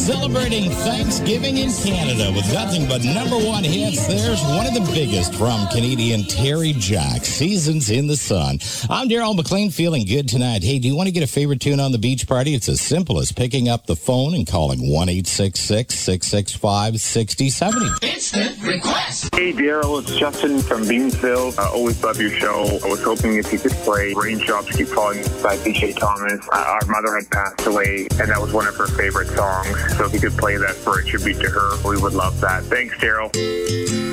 Celebrating Thanksgiving in Canada with nothing but number one hits. There's one of the biggest from Canadian Terry Jacks, Seasons in the Sun. I'm Daryl McLean, feeling good tonight. Hey, do you want to get a favorite tune on the beach party? It's as simple as picking up the phone and calling 1-866-665-6070. Instant request. Hey, Daryl, it's Justin from Beansville. I always love your show. I was hoping if you could play Raindrops Keep Falling by B.J. Thomas. Our mother had passed away, and that was one of her favorite songs. So if you could play that for a tribute to her, we would love that. Thanks, Daryl.